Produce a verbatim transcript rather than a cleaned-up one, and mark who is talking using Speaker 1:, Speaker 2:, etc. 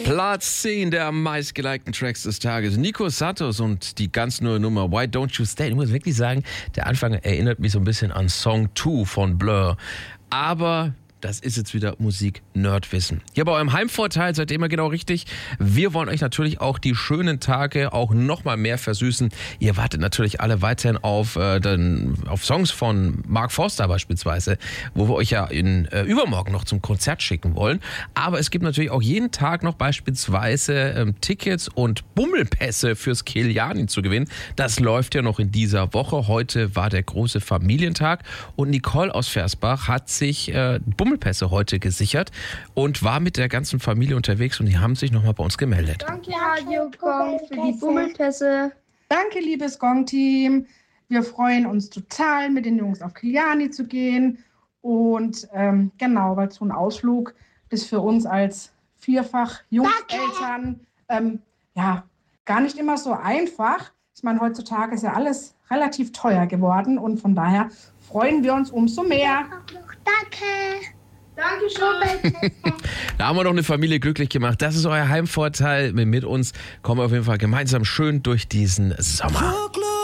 Speaker 1: Platz zehn der am meistgelikten Tracks des Tages. Nico Santos und die ganz neue Nummer Why Don't You Stay. Ich muss wirklich sagen, der Anfang erinnert mich so ein bisschen an Song zwei von Blur. Aber das ist jetzt wieder Musik-Nerdwissen. Hier bei eurem Heimvorteil seid ihr immer genau richtig. Wir wollen euch natürlich auch die schönen Tage auch noch mal mehr versüßen. Ihr wartet natürlich alle weiterhin auf, äh, den, auf Songs von Mark Forster beispielsweise, wo wir euch ja in äh, übermorgen noch zum Konzert schicken wollen. Aber es gibt natürlich auch jeden Tag noch beispielsweise ähm, Tickets und Bummelpässe fürs Kiliani zu gewinnen. Das läuft ja noch in dieser Woche. Heute war der große Familientag und Nicole aus Versbach hat sich äh, Bummelpässe heute gesichert und war mit der ganzen Familie unterwegs und die haben sich nochmal bei uns gemeldet.
Speaker 2: Danke Radio Gong für die Bummelpässe.
Speaker 3: Danke liebes Gong-Team. Wir freuen uns total, mit den Jungs auf Kiliani zu gehen und ähm, genau, weil so ein Ausflug ist für uns als vierfach Jungseltern ähm, ja gar nicht immer so einfach. Ich meine, heutzutage ist ja alles relativ teuer geworden und von daher freuen wir uns umso mehr.
Speaker 2: Danke.
Speaker 3: Dankeschön.
Speaker 1: Da haben wir noch eine Familie glücklich gemacht. Das ist euer Heimvorteil. Mit uns kommen wir auf jeden Fall gemeinsam schön durch diesen Sommer.